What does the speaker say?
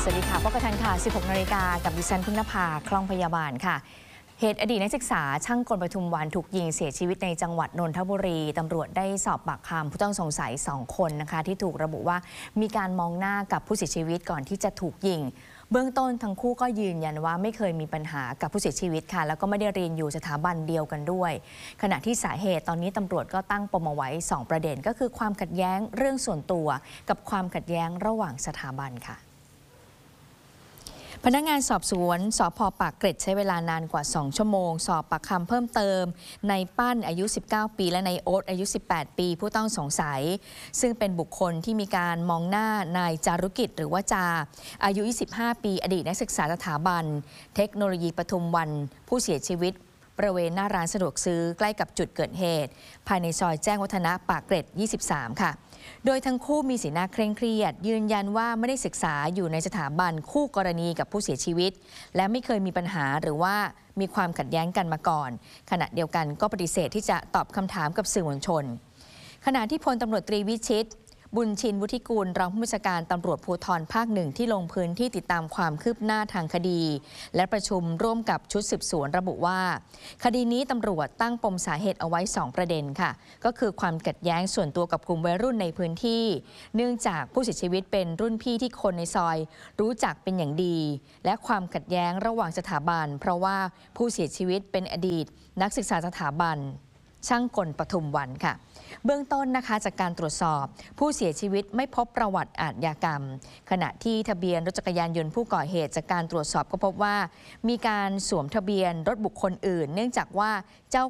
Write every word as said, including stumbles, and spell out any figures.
สวัสดีค่ะพบกันทันค่ะ สิบหกนาฬิกากับดิฉันพึ่งนภาคล่องพยาบาลค่ะเหตุอดีตนักศึกษาช่างกลปทุมวันถูกยิงเสียชีวิตในจังหวัดนนทบุรีตำรวจได้สอบปากคำผู้ต้องสงสัยสองคนนะคะที่ถูกระบุว่ามีการมองหน้ากับผู้เสียชีวิตก่อนที่จะถูกยิงเบื้องต้นทั้งคู่ก็ยืนยันว่าไม่เคยมีปัญหากับผู้เสียชีวิตค่ะแล้วก็ไม่ได้เรียนอยู่สถาบันเดียวกันด้วยขณะที่สาเหตุตอนนี้ตำรวจก็ตั้งปมเอาไว้สองประเด็นก็คือความขัดแย้งเรื่องส่วนตัวกับความขัดแย้งระหว่างสถาบันค่ะพนักงานสอบสวนสภ.ปากเกร็ดใช้เวลานานกว่าสองชั่วโมงสอบปากคำเพิ่มเติมในปั้นอายุสิบเก้าปีและในโอ๊ตอายุสิบแปดปีผู้ต้องสงสัยซึ่งเป็นบุคคลที่มีการมองหน้านายจารุกิจหรือว่าจาอายุยี่สิบห้าปีอดีตนักศึกษาสถาบันเทคโนโลยีปทุมวันผู้เสียชีวิตบริเวณหน้าร้านสะดวกซื้อใกล้กับจุดเกิดเหตุภายในซอยแจ้งวัฒนะปากเกร็ดยี่สิบสามค่ะโดยทั้งคู่มีสีหน้าเคร่งเครียดยืนยันว่าไม่ได้ศึกษาอยู่ในสถาบันคู่กรณีกับผู้เสียชีวิตและไม่เคยมีปัญหาหรือว่ามีความขัดแย้งกันมาก่อนขณะเดียวกันก็ปฏิเสธที่จะตอบคำถามกับสื่อมวลชนขณะที่พลตำรวจตรีวิชิตบุญชินวุฒิกูลรองผู้บัญชาการตำรวจภูธรภาคหนึ่งที่ลงพื้นที่ติดตามความคืบหน้าทางคดีและประชุมร่วมกับชุดสืบสวนระบุว่าคดีนี้ตำรวจตั้งปมสาเหตุเอาไว้สองประเด็นค่ะก็คือความขัดแย้งส่วนตัวกับกลุ่มวัยรุ่นในพื้นที่เนื่องจากผู้เสียชีวิตเป็นรุ่นพี่ที่คนในซอยรู้จักเป็นอย่างดีและความขัดแย้งระหว่างสถาบันเพราะว่าผู้เสียชีวิตเป็นอดีตนักศึกษาสถาบันช่างกลปทุมวันค่ะเบื้องต้นนะคะจากการตรวจสอบผู้เสียชีวิตไม่พบประวัติอาชญากรรมขณะที่ทะเบียนรถจักรยานยนต์ผู้ก่อเหตุจากการตรวจสอบก็พบว่ามีการสวมทะเบียนรถบุคคลอื่นเนื่องจากว่าเจ้า